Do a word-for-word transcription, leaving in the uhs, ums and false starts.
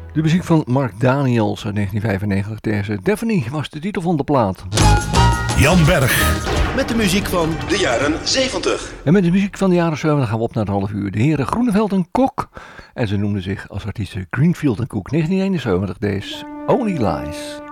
De muziek van Mark Daniels uit negentien vijfennegentig. Deze Daphne was de titel van de plaat. Jan Berg. Met de muziek van de jaren zeventig. En met de muziek van de jaren zeventig gaan we op naar het half uur. De heren Groeneveld en Kok. En ze noemden zich als artiesten Greenfield en Cook. negentien eenenzeventig, deze Only Lies.